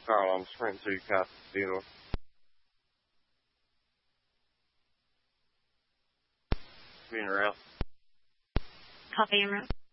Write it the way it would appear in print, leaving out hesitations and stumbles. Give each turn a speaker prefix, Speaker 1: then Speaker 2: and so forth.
Speaker 1: Carl, I'm Sprint 2 Copy Theodore. Being around.
Speaker 2: Copy en route.